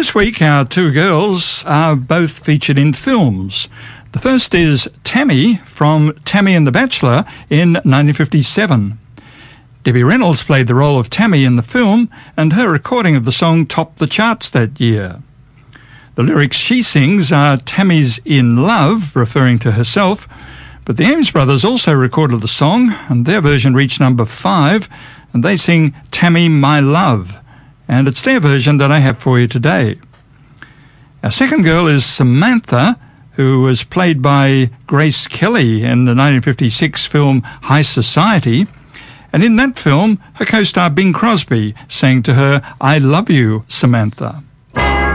this week, our two girls are both featured in films. The first is Tammy from Tammy and the Bachelor in 1957. Debbie Reynolds played the role of Tammy in the film, and her recording of the song topped the charts that year. The lyrics she sings are Tammy's in love, referring to herself, but the Ames brothers also recorded the song, and their version reached number 5, and they sing Tammy My Love, and it's their version that I have for you today. Our second girl is Samantha, who was played by Grace Kelly in the 1956 film High Society, and in that film, her co-star Bing Crosby sang to her, I Love You, Samantha.